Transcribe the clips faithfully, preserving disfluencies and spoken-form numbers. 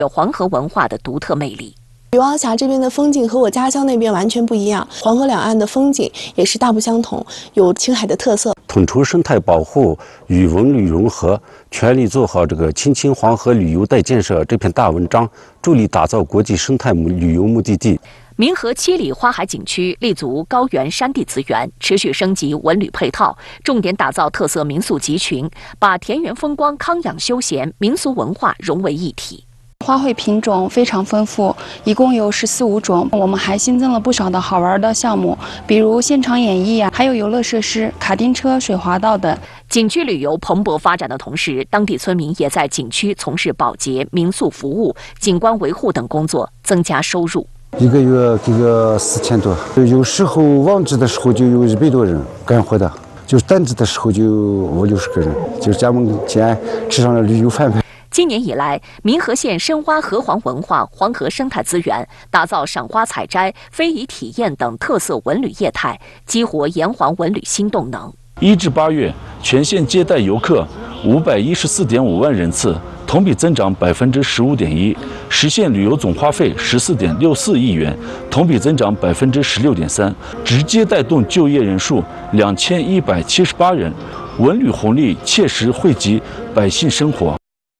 有黄河文化的独特魅力。 女王峡这边的风景和我家乡那边完全不一样，黄河两岸的风景也是大不相同，有青海的特色。 统筹生态保护与文旅融合，全力做好这个青青黄河旅游带建设这篇大文章，助力打造国际生态旅游目的地。 民河七里花海景区立足高原山地资源，持续升级文旅配套，重点打造特色民宿集群，把田园风光、康养休闲、民俗文化融为一体。 花卉品种非常丰富，一共有十四五种。我们还新增了不少的好玩的项目，比如现场演绎啊，还有游乐设施、卡丁车、水滑道等。 景区旅游蓬勃发展的同时，当地村民也在景区从事保洁、民宿服务、景观维护等工作，增加收入。 一个月给个四千多，有时候旺季的时候就有一百多人干活的，就是淡季的时候就五六十个人，就是咱们今吃上了旅游饭饭。 今年以来，民河县深挖河黄文化、黄河生态资源，打造赏花采摘、非遗体验等特色文旅业态，激活炎黄文旅新动能。 一至八月，全县接待游客五百一十四点五万人次，同比增长百分之十五点一，实现旅游总花费十四点六四亿元，同比增长百分之十六点三，直接带动就业人数两千一百七十八人，文旅红利切实惠及百姓生活。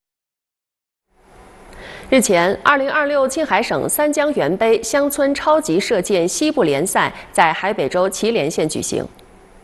日前，二零二六青海省三江源杯乡村超级射箭西部联赛在海北州祁连县举行。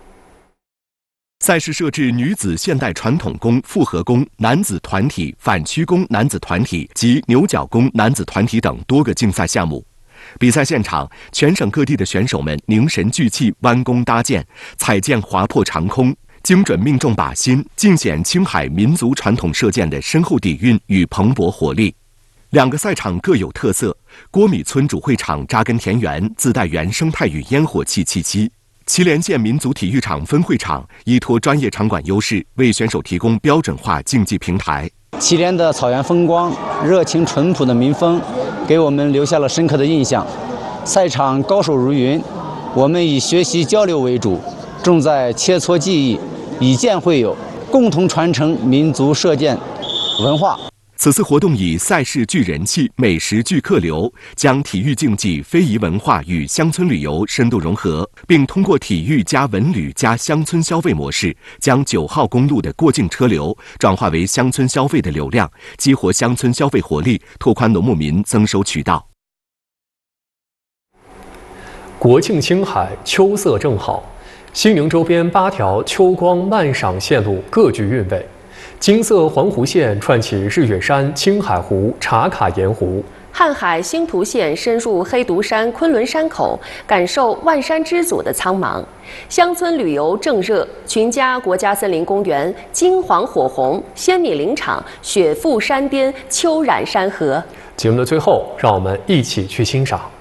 赛事设置女子现代传统弓、复合弓、男子团体、反曲弓男子团体及牛角弓男子团体等多个竞赛项目。比赛现场，全省各地的选手们凝神聚气，弯弓搭箭，踩箭划破长空，精准命中靶心，尽显青海民族传统射箭的深厚底蕴与蓬勃活力。 两个赛场各有特色，郭米村主会场扎根田园，自带原生态与烟火气气息；祁连县民族体育场分会场依托专业场馆优势，为选手提供标准化竞技平台。 祁连的草原风光、热情淳朴的民风，给我们留下了深刻的印象。赛场高手如云，我们以学习交流为主，重在切磋技艺，以箭会友，共同传承民族射箭文化。 此次活动以赛事聚人气、美食聚客流，将体育竞技、非遗文化与乡村旅游深度融合，并通过体育加文旅加乡村消费模式，将九号公路的过境车流转化为乡村消费的流量，激活乡村消费活力，拓宽农牧民增收渠道。 国庆青海，秋色正好，西宁周边八条秋光漫赏线路各具韵味。 金色环湖线串起日月山、青海湖、茶卡盐湖； 瀚海星图线深入黑独山、昆仑山口，感受万山之祖的苍茫。乡村旅游正热，群家国家森林公园金黄火红，鲜米林场雪覆山巅，秋染山河。 节目的最后，让我们一起去欣赏。